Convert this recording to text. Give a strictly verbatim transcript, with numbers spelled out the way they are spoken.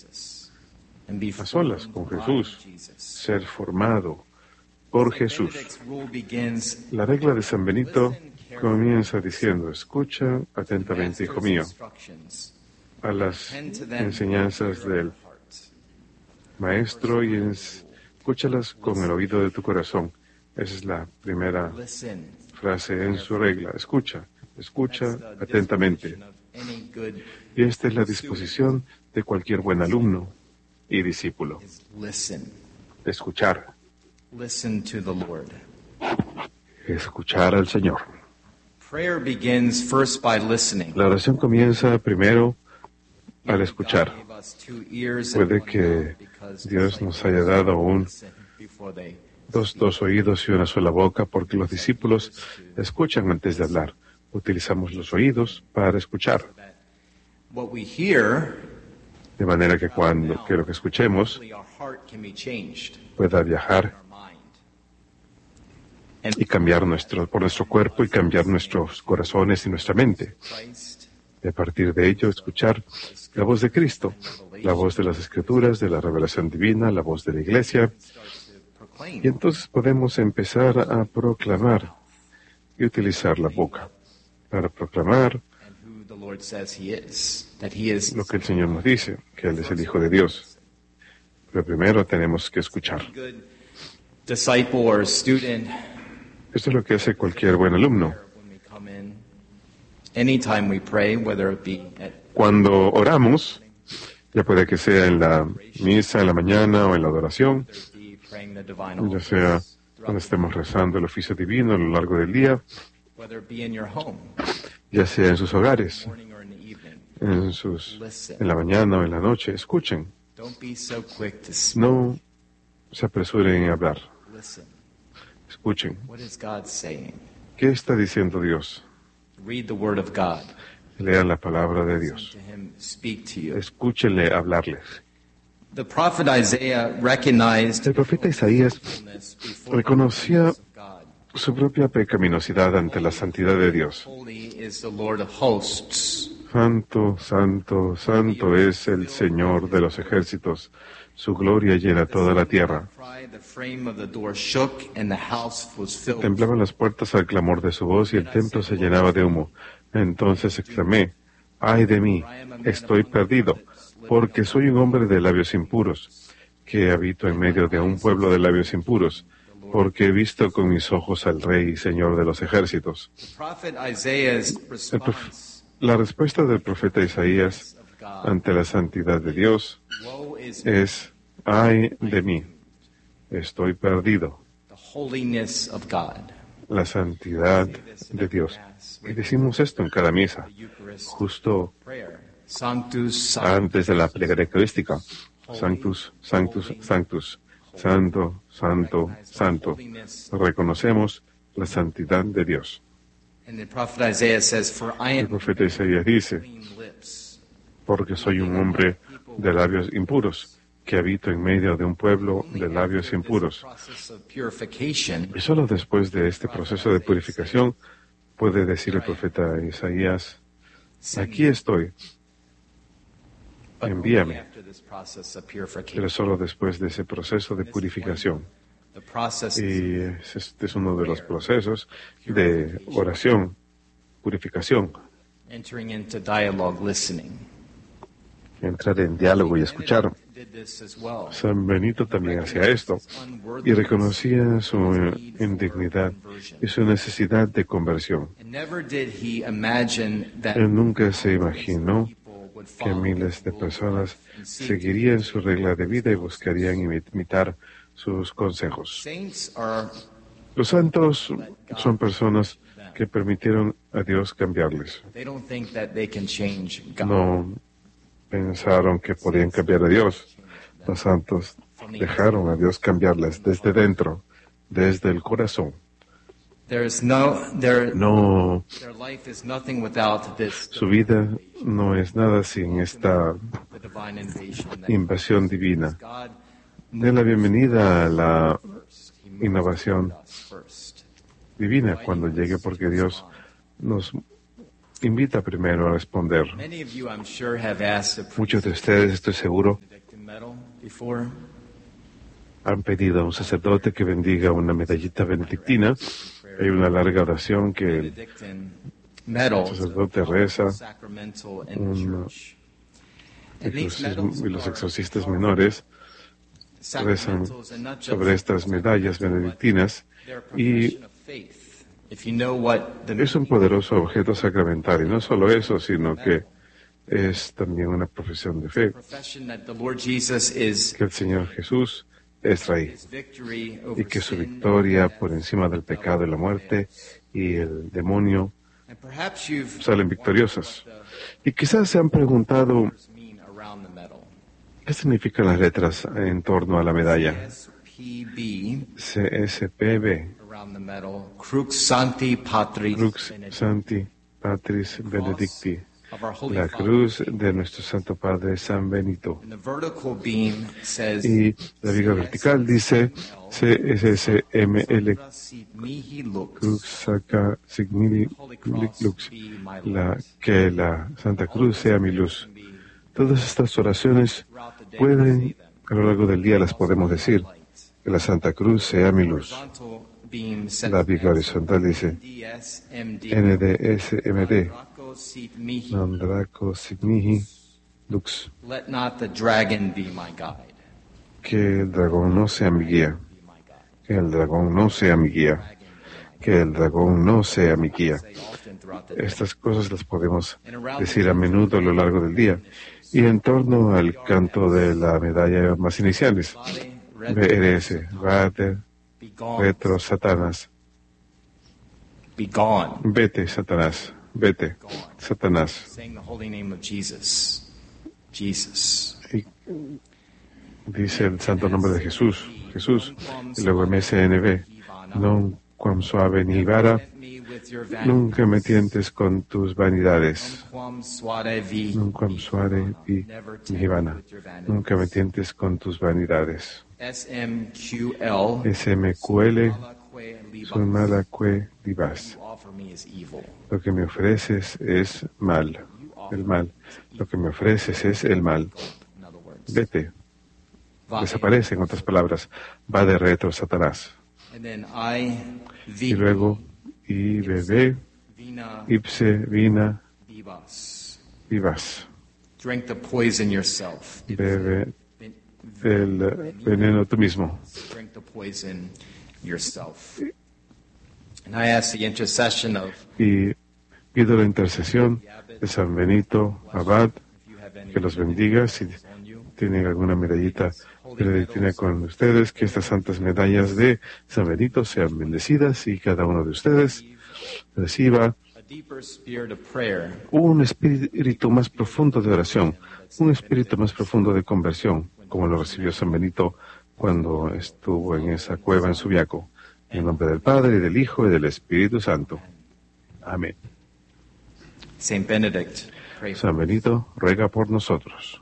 a solas con Jesús, ser formado por Jesús. La regla de San Benito comienza diciendo: escucha atentamente, hijo mío, a las enseñanzas del Maestro y escúchalas con el oído de tu corazón. Esa es la primera frase en su regla. Escucha, escucha atentamente. Y esta es la disposición de cualquier buen alumno y discípulo. Escuchar. Escuchar al Señor. La oración comienza primero al escuchar. Puede que Dios nos haya dado un, dos, dos oídos y una sola boca, porque los discípulos escuchan antes de hablar. Utilizamos los oídos para escuchar. De manera que cuando que lo que escuchemos pueda viajar y cambiar nuestro, por nuestro cuerpo y cambiar nuestros corazones y nuestra mente. Y a partir de ello, escuchar la voz de Cristo, la voz de las Escrituras, de la revelación divina, la voz de la Iglesia. Y entonces podemos empezar a proclamar y utilizar la boca para proclamar lo que el Señor nos dice, que Él es el Hijo de Dios. Pero primero tenemos que escuchar. Esto es lo que hace cualquier buen alumno. Cuando oramos, ya puede que sea en la misa, en la mañana o en la adoración, ya sea cuando estemos rezando el oficio divino a lo largo del día, ya sea en sus hogares, en, sus, en la mañana o en la noche, escuchen. No se apresuren a hablar. Escuchen. ¿Qué está diciendo Dios? Lean la palabra de Dios. Escúchenle hablarles. El profeta Isaías reconocía su propia pecaminosidad ante la santidad de Dios. Santo, santo, santo es el Señor de los ejércitos. Su gloria llena toda la tierra. Temblaban las puertas al clamor de su voz y el templo se llenaba de humo. Entonces exclamé: ¡ay de mí! Estoy perdido, porque soy un hombre de labios impuros, que habito en medio de un pueblo de labios impuros, porque he visto con mis ojos al Rey y Señor de los ejércitos. Prof- la respuesta del profeta Isaías ante la santidad de Dios es: ¡ay de mí! Estoy perdido. La santidad de Dios. Y decimos esto en cada misa, justo antes de la plegaria eucarística. Sanctus, Sanctus, Sanctus. Santo, Santo, Santo. Reconocemos la santidad de Dios. El profeta Isaías dice: porque soy un hombre de labios impuros, que habito en medio de un pueblo de labios impuros. Y solo después de este proceso de purificación puede decir el profeta Isaías: aquí estoy, envíame. Pero solo después de ese proceso de purificación. Y este es uno de los procesos de oración, purificación. Entrar en diálogo y escuchar. San Benito también hacía esto y reconocía su indignidad y su necesidad de conversión. Él nunca se imaginó que miles de personas seguirían su regla de vida y buscarían imitar sus consejos. Los santos son personas que permitieron a Dios cambiarles. No pensaron que podían cambiar a Dios. Los santos dejaron a Dios cambiarles desde dentro, desde el corazón. No, su vida no es nada sin esta invasión divina. Den la bienvenida a la innovación divina cuando llegue, porque Dios nos invita primero a responder. Muchos de ustedes, estoy seguro, before? Han pedido a un sacerdote que bendiga una medallita benedictina. Hay una larga oración que el sacerdote reza. Un exorcismo, y los exorcistas menores rezan sobre estas medallas benedictinas, y es un poderoso objeto sacramental. Y no solo eso, sino que es también una profesión de fe, que el Señor Jesús es Rey y que su victoria por encima del pecado y la muerte y el demonio salen victoriosas. Y quizás se han preguntado qué significan las letras en torno a la medalla. C S P B, Crux Sancti Patris, Crux Sancti Patris Benedicti, la cruz de nuestro Santo Padre San Benito. Y la viga vertical dice C S S M L, Crux Saca Sigmili Lux, la, que la Santa Cruz sea mi luz. Todas estas oraciones pueden, a lo largo del día las podemos decir, que la Santa Cruz sea mi luz. La viga horizontal dice N D S M D, Nandraco Sigmihi Lux, que el dragón no sea mi guía, que el dragón no sea mi guía, que el dragón no sea mi guía. Estas cosas las podemos decir a menudo a lo largo del día. Y en torno al canto de la medalla más iniciales, B R S, Vater, Retro, Satanás. Vete, Satanás. Vete, Satanás. Y dice el santo nombre de Jesús, Jesús. Y luego M S N B, non quam suave ni vara, nunca me tientes con tus vanidades. Non quam suave vi ni vana, nunca me tientes con tus vanidades. S M Q L, soy mala que divas. Lo que me ofreces es mal, el mal. Lo que me ofreces es el mal. Vete. Desaparece, en otras palabras. Va de retro, Satanás. Y luego, I, bebé, ipse, vina, vivas. Bebe el veneno tú mismo. Y pido la intercesión de San Benito Abad, que los bendiga. Si tienen alguna medallita benedictina con ustedes, que estas santas medallas de San Benito sean bendecidas y cada uno de ustedes reciba un espíritu más profundo de oración, un espíritu más profundo de conversión, como lo recibió San Benito cuando estuvo en esa cueva en Subiaco. En el nombre del Padre, y del Hijo, y del Espíritu Santo. Amén. San Benito, ruega por nosotros.